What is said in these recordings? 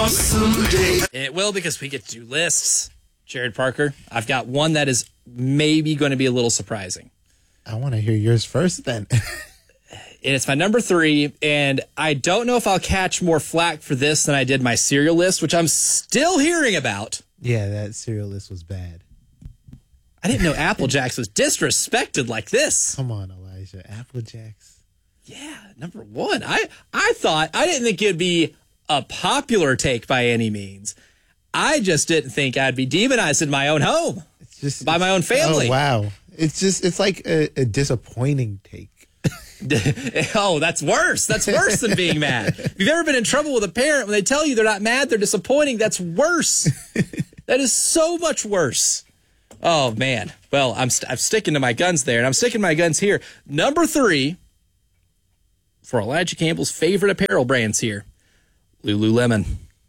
awesome day. It will, because we get to do lists. Jared Parker, I've got one that is maybe going to be a little surprising. I want to hear yours first then. And it's my number 3, and I don't know if I'll catch more flack for this than I did my cereal list, which I'm still hearing about. Yeah, that cereal list was bad. I didn't know Apple Jacks was disrespected like this. Come on, Elijah. Apple Jacks. Yeah, number 1. I didn't think it'd be a popular take by any means. I just didn't think I'd be demonized in my own home by my own family. Oh, wow. It's like a disappointing take. Oh, that's worse. That's worse than being mad. If you've ever been in trouble with a parent, when they tell you they're not mad, they're disappointing, that's worse. That is so much worse. Oh, man. Well, I'm sticking to my guns there, and I'm sticking to my guns here. Number 3 for Elijah Campbell's favorite apparel brands here, Lululemon.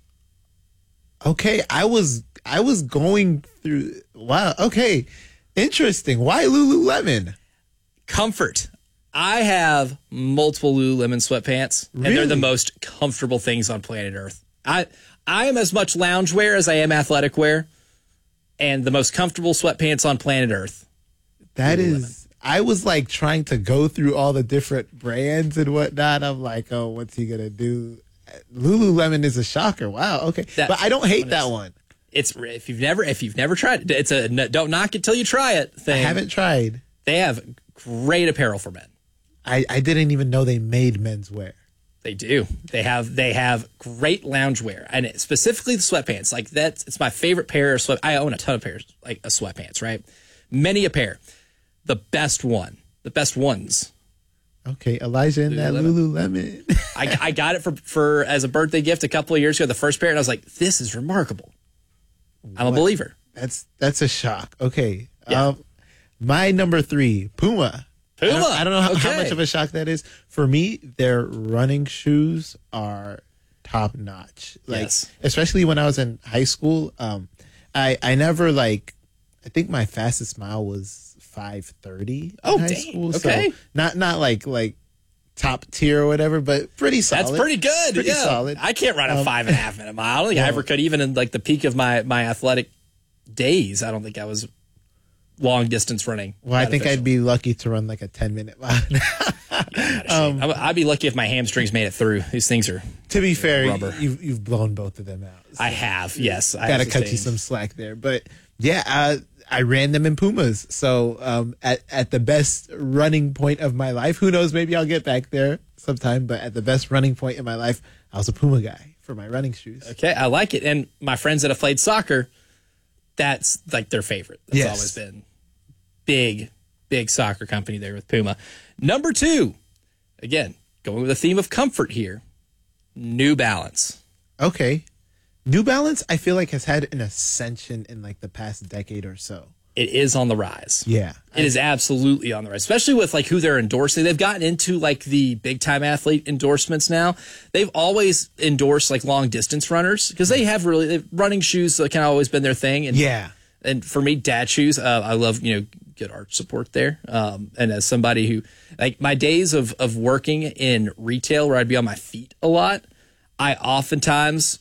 Okay, I was going through. Wow. Okay, interesting. Why Lululemon? Comfort. I have multiple Lululemon sweatpants, and they're the most comfortable things on planet Earth. I am as much loungewear as I am athletic wear, and the most comfortable sweatpants on planet Earth. That Lululemon. is. I was like trying to go through all the different brands and whatnot. I'm like, oh, what's he gonna do? Lululemon is a shocker. Wow. Okay, but I don't hate that one. It's if you've never tried it, it's a don't knock it till you try it thing. I haven't tried. They have great apparel for men. I didn't even know they made menswear. They do. They have great loungewear, and specifically the sweatpants. Like it's my favorite pair of sweat. I own a ton of pairs of sweatpants. Right, many a pair. The best ones. Okay, Elijah in that Lululemon. I got it for as a birthday gift a couple of years ago. The first pair, and I was like, "This is remarkable." I'm a believer. That's a shock. Okay, yeah. My number 3, Puma. I don't know how much of a shock that is. For me, their running shoes are top notch. Like, especially when I was in high school, I never I think my fastest mile was 5:30 in high school. Okay. So not like top tier or whatever, but pretty solid. That's pretty good. Pretty solid. I can't run a 5.5 minute mile. I don't think I ever could, even in like the peak of my athletic days. I don't think I was long distance running. Well, I think I'd be lucky to run like a 10-minute mile. I'd be lucky if my hamstrings made it through. These things are, to be fair, rubber. You've blown both of them out. So I have, yes. I gotta cut you some slack there, but yeah, I ran them in Pumas. So at the best running point of my life, who knows? Maybe I'll get back there sometime. But at the best running point in my life, I was a Puma guy for my running shoes. Okay, I like it. And my friends that have played soccer, that's like their favorite. That's always been big soccer company there with Puma. Number 2, again, going with a theme of comfort here, New Balance. Okay. New Balance, I feel like, has had an ascension in like the past decade or so. It is on the rise. Yeah. It is absolutely on the rise, especially with like who they're endorsing. They've gotten into like the big time athlete endorsements now. They've always endorsed like long distance runners because they have running shoes kind of always been their thing. And, and for me, dad shoes, I love, good arch support there. And as somebody who, like, my days of working in retail where I'd be on my feet a lot, I oftentimes,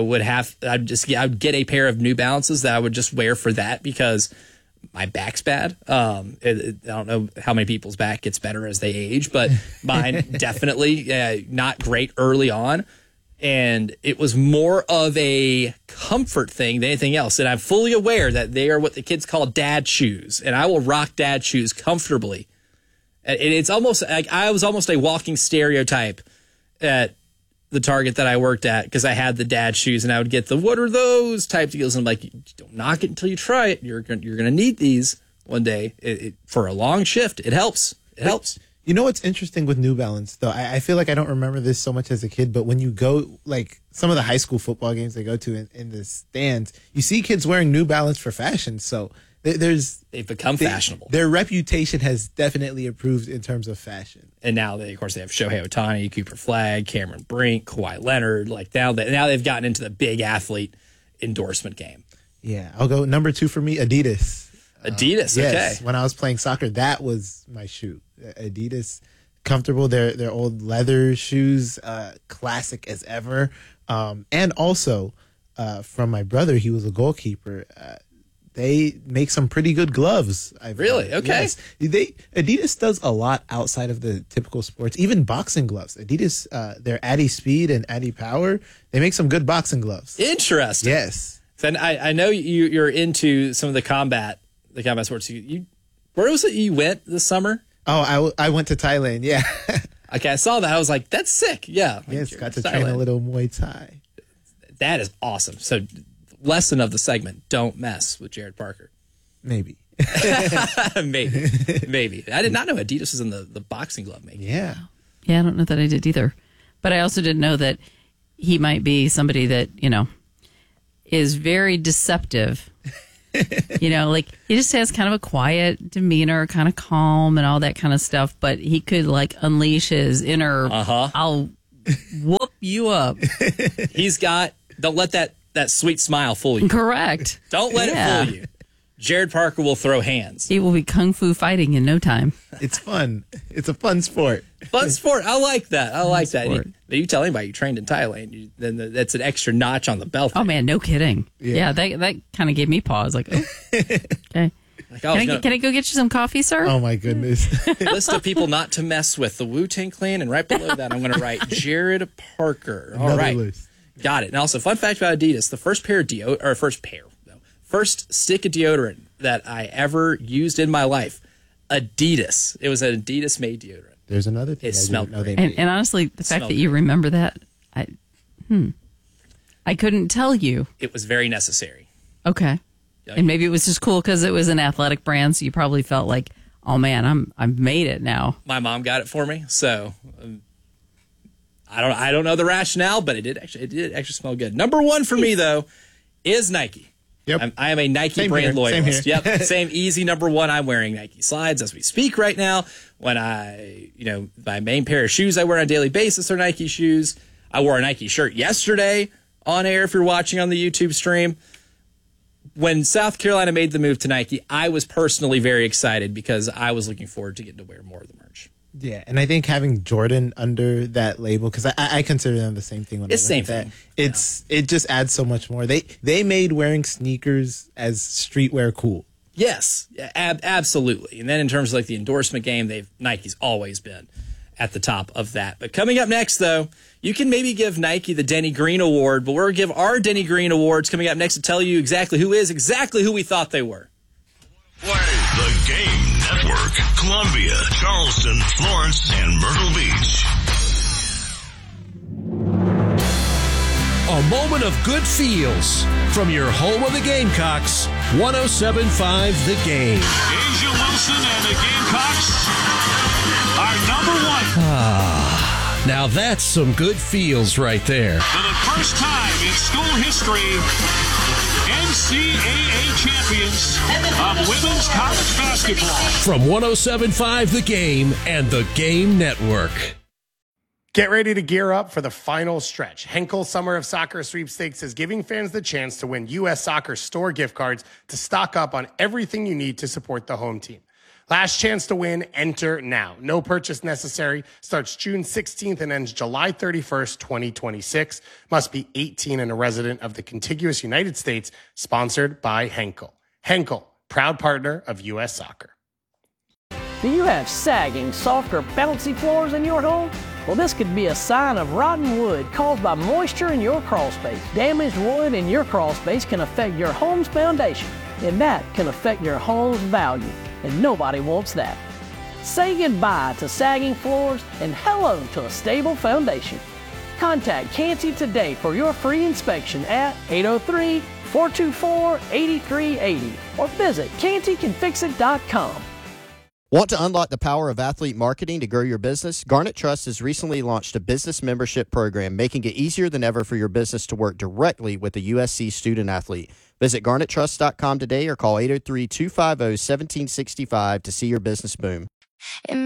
I'd get a pair of New Balances that I would just wear for that because my back's bad. I don't know how many people's back gets better as they age, but mine definitely not great early on. And it was more of a comfort thing than anything else. And I'm fully aware that they are what the kids call dad shoes. And I will rock dad shoes comfortably. And it's almost like I was almost a walking stereotype at the Target that I worked at because I had the dad shoes and I would get the what are those type deals. And I'm like, don't knock it until you try it. You're going to need these one day for a long shift. It helps. It helps. You know what's interesting with New Balance, though? I feel like I don't remember this so much as a kid, but when you go, like, some of the high school football games they go to in the stands, you see kids wearing New Balance for fashion. So they've become fashionable. Their reputation has definitely improved in terms of fashion. And now, of course, they have Shohei Ohtani, Cooper Flagg, Cameron Brink, Kawhi Leonard. Like, now they've gotten into the big athlete endorsement game. Yeah, I'll go number 2 for me, Adidas. Adidas, okay. Yes, when I was playing soccer, that was my shoe. Adidas, comfortable. Their old leather shoes, classic as ever. And also from my brother, he was a goalkeeper. They make some pretty good gloves. Really? Okay. Yes. Adidas does a lot outside of the typical sports, even boxing gloves. Adidas, their Addy Speed and Addy Power, they make some good boxing gloves. Interesting. Yes. And I know you're into some of the combat sports. Where was it you went this summer? Oh, I went to Thailand. Yeah. Okay, I saw that. I was like, that's sick. Yeah. Yes, got to train a little Muay Thai. That is awesome. So, lesson of the segment: don't mess with Jared Parker. Maybe. Maybe. I did not know Adidas was in the boxing glove making. Yeah. Yeah, I don't know that I did either. But I also didn't know that he might be somebody that, is very deceptive. Like he just has kind of a quiet demeanor, kind of calm and all that kind of stuff. But he could unleash his inner, I'll whoop you up. Don't let that sweet smile fool you. Correct. Don't let it fool you. Jared Parker will throw hands. He will be kung fu fighting in no time. It's fun. It's a fun sport. Fun sport. I like that. You tell anybody you trained in Thailand, then that's an extra notch on the belt. Oh, man, no kidding. Yeah, that kind of gave me pause. Like, oh, okay. Can I go get you some coffee, sir? Oh, my goodness. List of people not to mess with, the Wu-Tang Clan, and right below that I'm going to write Jared Parker. All right. List. Got it. And also, fun fact about Adidas, the first stick of deodorant that I ever used in my life, Adidas. It was an Adidas-made deodorant. There's another thing. It smelled great. And honestly, the fact that you remember that, I couldn't tell you. It was very necessary. Okay. And maybe it was just cool because it was an athletic brand, so you probably felt like, oh man, I've made it now. My mom got it for me, so I don't know the rationale, but it did actually smell good. Number one for me though is Nike. Yep. I am a Nike brand loyalist. Yep. Same easy number one. I'm wearing Nike slides as we speak right now. When my main pair of shoes I wear on a daily basis are Nike shoes. I wore a Nike shirt yesterday on air if you're watching on the YouTube stream. When South Carolina made the move to Nike, I was personally very excited because I was looking forward to getting to wear more of the merch. Yeah, and I think having Jordan under that label, because I consider them the same thing. It's the same thing. It just adds so much more. They made wearing sneakers as streetwear cool. Yes, absolutely. And then in terms of the endorsement game, Nike's always been at the top of that. But coming up next, though, you can maybe give Nike the Denny Green Award, but we're going to give our Denny Green Awards coming up next to tell you exactly who we thought they were. Play the Game Network, Columbia, Charleston, Florence, and Myrtle Beach. A moment of good feels from your home of the Gamecocks, 107.5 The Game. Asia Wilson and the Gamecocks are number one. Now that's some good feels right there. For the first time in school history, NCAA champions of women's college basketball. From 107.5 The Game and The Game Network. Get ready to gear up for the final stretch. Henkel Summer of Soccer Sweepstakes is giving fans the chance to win U.S. Soccer store gift cards to stock up on everything you need to support the home team. Last chance to win, enter now. No purchase necessary. Starts June 16th and ends July 31st, 2026. Must be 18 and a resident of the contiguous United States. Sponsored by Henkel. Henkel, proud partner of U.S. Soccer. Do you have sagging, soft, or bouncy floors in your home? Well, this could be a sign of rotten wood caused by moisture in your crawl space. Damaged wood in your crawl space can affect your home's foundation, and that can affect your home's value, and nobody wants that. Say goodbye to sagging floors and hello to a stable foundation. Contact Canty today for your free inspection at 803-424-8380 or visit cantycanfixit.com. Want to unlock the power of athlete marketing to grow your business? Garnet Trust has recently launched a business membership program, making it easier than ever for your business to work directly with a USC student athlete. Visit garnettrust.com today or call 803-250-1765 to see your business boom.